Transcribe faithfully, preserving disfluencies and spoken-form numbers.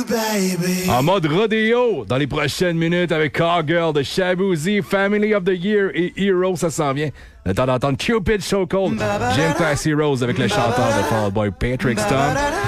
En mode rodéo, dans les prochaines minutes avec Cowgirl de Shabuzi, Family of the Year et Hero, ça s'en vient. Le temps d'entendre Cupid So Cold, Jim Class Heroes avec le chanteur de Fall Boy Patrick Stump.